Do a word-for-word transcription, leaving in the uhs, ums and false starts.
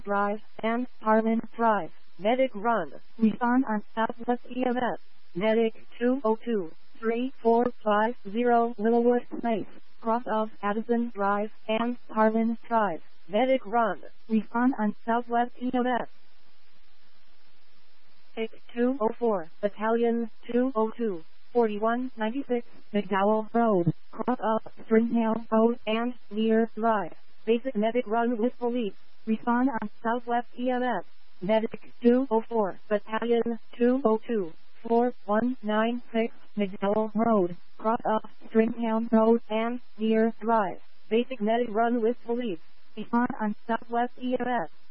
Drive and Harlan Drive. Medic Run. Respond on Southwest E M S. Medic two oh two, three four five zero Willowwood Place. Cross of Addison Drive and Harlan Drive. Medic Run. Respond on Southwest E M S. six two oh four, Battalion two oh two, forty-one ninety-six, McDowell Road, cross of Stringtail Road and Lear Drive. Basic Medic Run with police. Respond on Southwest E M S. Medic two oh four, Battalion two oh two, four one nine six, McDowell Road, cross of Stringtown Road and Lear Drive. Basic Medic Run with police. Respond on Southwest E M S.